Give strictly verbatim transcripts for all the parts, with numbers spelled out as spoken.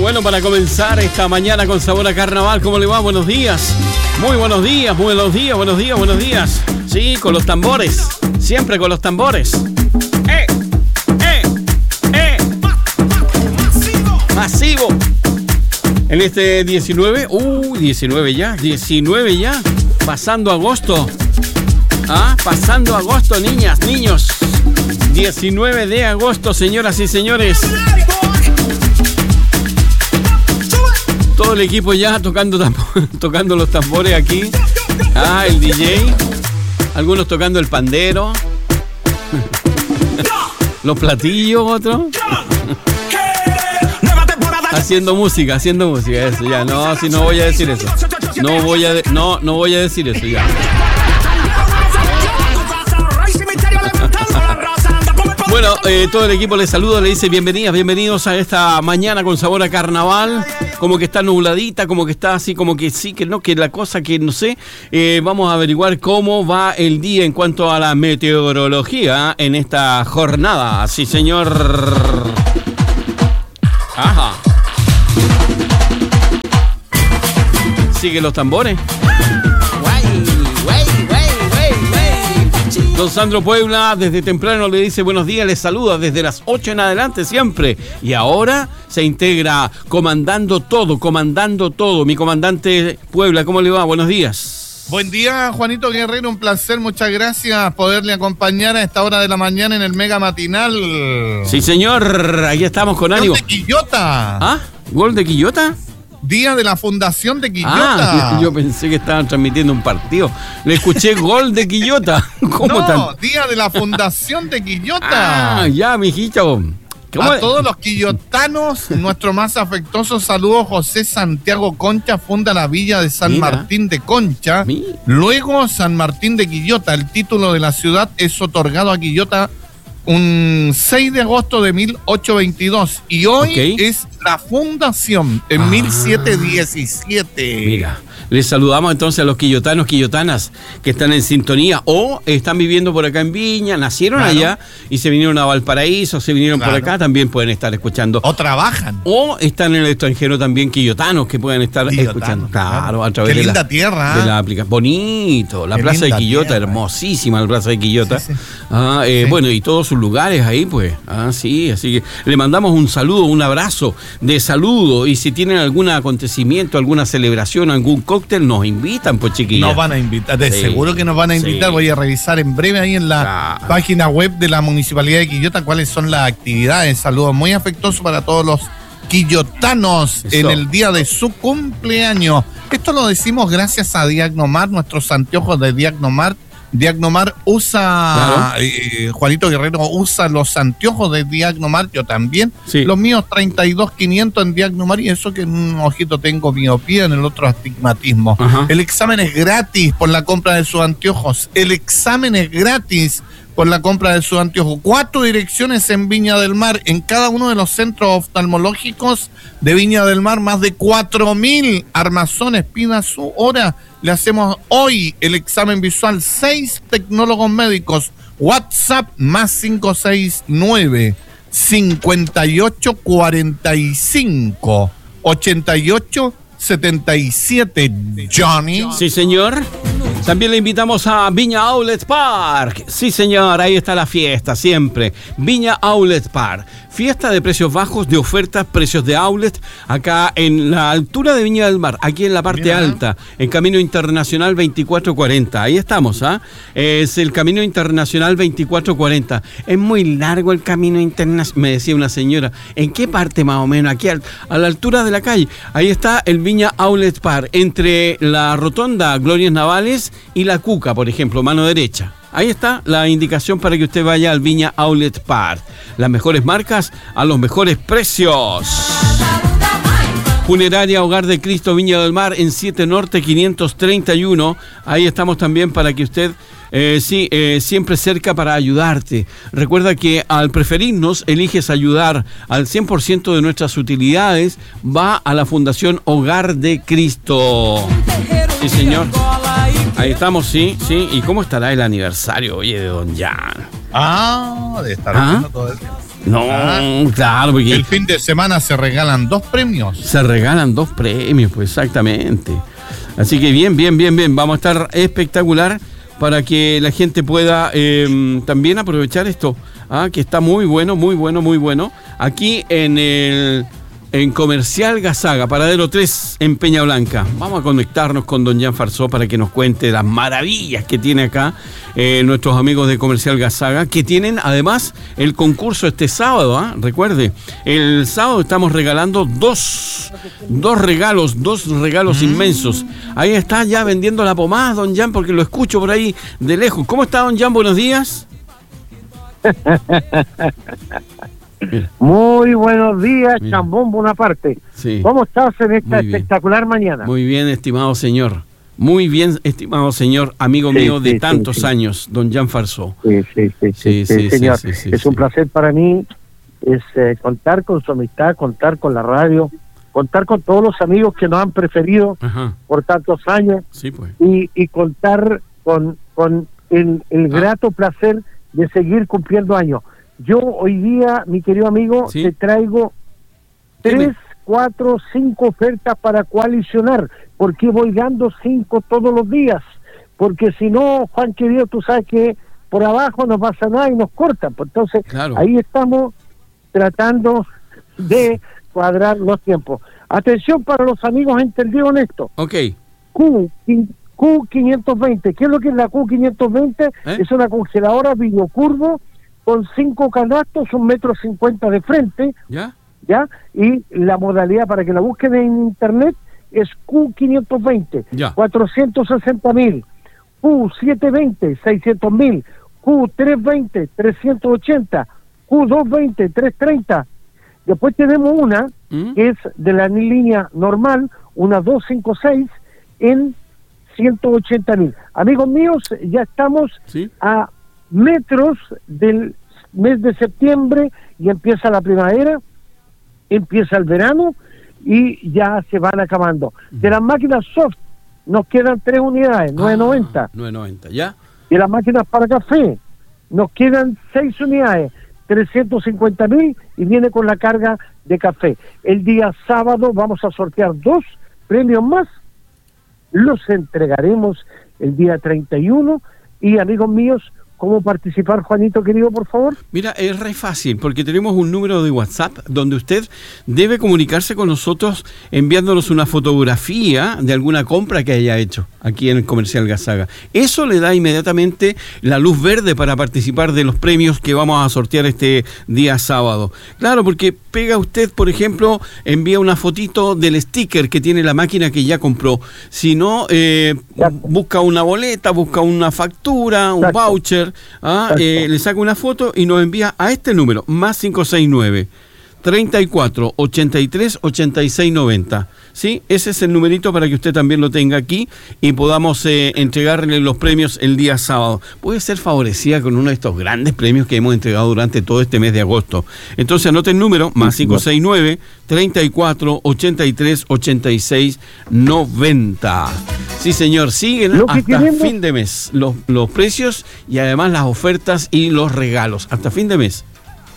Bueno, para comenzar esta mañana con sabor a carnaval, ¿cómo le va? Buenos días. Muy buenos días, buenos días, buenos días, buenos días. Sí, con los tambores. Siempre con los tambores. ¡Eh! ¡Eh! ¡Eh! ¡Masivo! En este diecinueve, uh, diecinueve ya, diecinueve ya. Pasando agosto. Ah, pasando agosto, niñas, niños. diecinueve de agosto, señoras y señores. Todo el equipo ya tocando, tocando los tambores aquí. Ah, el D J. Algunos tocando el pandero. Los platillos, otros. Haciendo música, haciendo música, eso ya. No, si no voy a decir eso. No voy a, de, no, no voy a decir eso ya. Bueno, eh, todo el equipo les saluda, le dice bienvenidas, bienvenidos a esta mañana con sabor a carnaval. Como que está nubladita, como que está así, como que sí, que no, que la cosa que no sé. Eh, vamos a averiguar cómo va el día en cuanto a la meteorología en esta jornada. Sí, señor. Ajá. Siguen los tambores. Don Sandro Puebla desde temprano le dice buenos días, les saluda desde las ocho en adelante siempre. Y ahora se integra comandando todo, comandando todo. Mi comandante Puebla, ¿cómo le va? Buenos días. Buen día, Juanito Guerrero, un placer, muchas gracias poderle acompañar a esta hora de la mañana en el Mega Matinal. Sí, señor, aquí estamos con ánimo. Gol de Quillota. ¿Ah? ¿Gol de Quillota? Día de la Fundación de Quillota. Ah, yo pensé que estaban transmitiendo un partido. Le escuché gol de Quillota. ¿Cómo no, tan... Día de la Fundación de Quillota. Ah, ya, mijito. A todos los quillotanos, nuestro más afectuoso saludo. José Santiago Concha funda la villa de San Mira. Martín de Concha. Mira. Luego San Martín de Quillota. El título de la ciudad es otorgado a Quillota un seis de agosto de mil ochocientos veintidós. Y hoy okay. es la fundación en ah. mil setecientos diecisiete. Mira. Les saludamos entonces a los quillotanos, quillotanas que están en sintonía o están viviendo por acá en Viña, nacieron claro. allá y se vinieron a Valparaíso, se vinieron claro. por acá, también pueden estar escuchando. O trabajan. O están en el extranjero también quillotanos que pueden estar Quillotano, escuchando. Claro, claro, a través Qué de linda la, tierra. de la aplicación. Bonito, la Qué Plaza de Quillota, tierra. Hermosísima la Plaza de Quillota. Sí, sí. Ah, eh, sí. Bueno, y todos sus lugares ahí, pues. Ah, sí, así que le mandamos un saludo, un abrazo de saludo. Y si tienen algún acontecimiento, alguna celebración, algún cóctel, nos invitan. Pues, chiquillas. Nos van a invitar, de sí, seguro que nos van a invitar. Sí. Voy a revisar en breve ahí en la claro. página web de la Municipalidad de Quillota cuáles son las actividades. Saludos muy afectuosos para todos los quillotanos Eso. en el día de su cumpleaños. Esto lo decimos gracias a Diagnomar, nuestros anteojos de Diagnomar. Diagnomar usa, claro. eh, Juanito Guerrero usa los anteojos de Diagnomar, yo también. Sí. Los míos treinta y dos quinientos en Diagnomar y eso que en un ojito tengo miopía, en el otro astigmatismo. Ajá. El examen es gratis por la compra de sus anteojos. El examen es gratis por la compra de sus anteojos. Cuatro direcciones en Viña del Mar, en cada uno de los centros oftalmológicos de Viña del Mar, más de cuatro mil armazones. Pida su hora. Le hacemos hoy el examen visual. Seis tecnólogos médicos. WhatsApp más cinco seis nueve, cincuenta y ocho cuarenta y cinco, ochenta y ocho setenta y siete. Johnny. Sí, señor. También le invitamos a Viña Outlet Park. Sí, señor, ahí está la fiesta, siempre. Viña Outlet Park. Fiesta de precios bajos, de ofertas, precios de outlet, acá en la altura de Viña del Mar, aquí en la parte Mira. alta, en Camino Internacional veinticuatro cuarenta. Ahí estamos, ¿ah? ¿eh? Es el Camino Internacional veinticuatro cuarenta. Es muy largo el Camino Internacional, me decía una señora. ¿En qué parte más o menos? Aquí a, a la altura de la calle. Ahí está el Viña Outlet Park, entre la rotonda Glorias Navales y la Cuca, por ejemplo, mano derecha. Ahí está la indicación para que usted vaya al Viña Outlet Park. Las mejores marcas a los mejores precios. Funeraria Hogar de Cristo Viña del Mar en siete Norte quinientos treinta y uno. Ahí estamos también para que usted, eh, sí, eh, siempre cerca para ayudarte. Recuerda que al preferirnos, eliges ayudar al cien por ciento de nuestras utilidades, va a la Fundación Hogar de Cristo. Sí, señor. Ahí estamos, sí, sí. ¿Y cómo estará el aniversario, oye, de Don Jan? Ah, de estar ¿Ah? haciendo todo el tiempo. No, ah, claro, porque el fin de semana se regalan dos premios. Se regalan dos premios, pues exactamente. Así que bien, bien, bien, bien. Vamos a estar espectacular para que la gente pueda eh, también aprovechar esto, ¿ah? Que está muy bueno, muy bueno, muy bueno. Aquí en el en Comercial Gazaga, Paradero tres en Peña Blanca. Vamos a conectarnos con don Jan Farsó para que nos cuente las maravillas que tiene acá eh, nuestros amigos de Comercial Gazaga, que tienen además el concurso este sábado, ¿ah? Recuerde, el sábado estamos regalando dos, dos regalos, dos regalos mm. inmensos. Ahí está ya vendiendo la pomada, don Jan, porque lo escucho por ahí de lejos. ¿Cómo está, don Jan? Buenos días. Muy buenos días, Mira. Chambón Bonaparte. Sí. ¿Cómo estás en esta espectacular mañana? Muy bien, estimado señor. Muy bien, estimado señor, amigo sí, mío de sí, tantos sí, años, sí. don Jan Farsó. Sí, sí, sí, sí, sí, sí señor. Sí, sí, es sí, un sí. placer para mí es eh, contar con su amistad, contar con la radio, contar con todos los amigos que nos han preferido Ajá. por tantos años sí, pues. y, y contar con, con el, el ah. grato placer de seguir cumpliendo años. Yo hoy día, mi querido amigo, ¿Sí? te traigo tres, Dime. cuatro, cinco ofertas para coalicionar, porque voy dando cinco todos los días, porque si no, Juan querido, tú sabes que por abajo no pasa nada y nos cortan, pues entonces claro. ahí estamos tratando de cuadrar los tiempos. Atención para los amigos entendidos en esto. Ok. Q, Q quinientos veinte, ¿qué es lo que es la Q quinientos veinte? ¿Eh? Es una congeladora videocurvo con cinco canastos, un metro cincuenta de frente, ¿Ya? ¿ya? Y la modalidad para que la busquen en internet es Q quinientos veinte, ¿Ya? cuatrocientos sesenta mil, Q setecientos veinte, seiscientos mil, Q trescientos veinte, trescientos ochenta, Q doscientos veinte, trescientos treinta. Después tenemos una ¿Mm? que es de la línea normal, una doscientos cincuenta y seis en ciento ochenta mil. Amigos míos, ya estamos ¿Sí? a metros del mes de septiembre y empieza la primavera, empieza el verano y ya se van acabando. De las máquinas soft nos quedan tres unidades, nueve noventa. nueve noventa, ¿ya? De las máquinas para café nos quedan seis unidades, trescientos cincuenta mil y viene con la carga de café. El día sábado vamos a sortear dos premios más, los entregaremos el día treinta y uno y amigos míos, ¿cómo participar, Juanito querido, por favor? Mira, es re fácil, porque tenemos un número de WhatsApp donde usted debe comunicarse con nosotros enviándonos una fotografía de alguna compra que haya hecho aquí en el Comercial Gazaga. Eso le da inmediatamente la luz verde para participar de los premios que vamos a sortear este día sábado. Claro, porque pega usted, por ejemplo, envía una fotito del sticker que tiene la máquina que ya compró. Si no, eh, busca una boleta, busca una factura, un Exacto. voucher, ¿ah? eh, le saca una foto y nos envía a este número, más cinco seis nueve, treinta y cuatro, ochenta y tres, ochenta y seis noventa. ¿Sí? Ese es el numerito para que usted también lo tenga aquí y podamos eh, entregarle los premios el día sábado. Puede ser favorecida con uno de estos grandes premios que hemos entregado durante todo este mes de agosto. Entonces anote el número, más cinco seis nueve, treinta y cuatro, ochenta y tres, ochenta y seis noventa. Sí, señor, siguen hasta queremos... fin de mes los, los precios y además las ofertas y los regalos. Hasta fin de mes.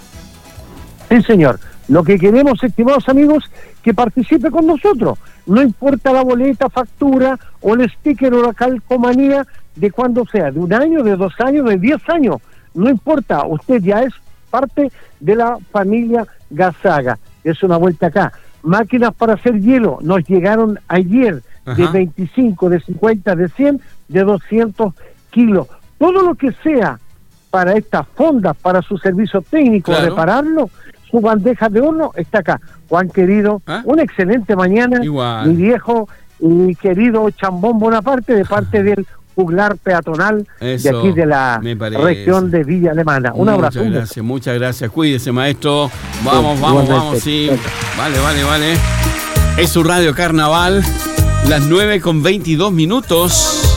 Sí, señor. Lo que queremos, estimados amigos, que participe con nosotros. No importa la boleta, factura o el sticker o la calcomanía de cuando sea, de un año, de dos años, de diez años. No importa, usted ya es parte de la familia Gazaga. Es una vuelta acá. Máquinas para hacer hielo nos llegaron ayer. Ajá. De veinticinco, de cincuenta, de cien, de doscientos kilos. Todo lo que sea para estas fondas, para su servicio técnico, claro. repararlo, su bandeja de horno está acá. Juan querido, ¿Ah? una excelente mañana. Igual. Mi viejo y querido Chambón Bonaparte, de parte del juglar peatonal Eso, de aquí de la región de Villa Alemana. Un muchas abrazo. Muchas gracias, muchas gracias. Cuídese, maestro. Vamos, sí, vamos, vamos, sí. Vale, vale, vale. Es su Radio Carnaval, las nueve con veintidós minutos.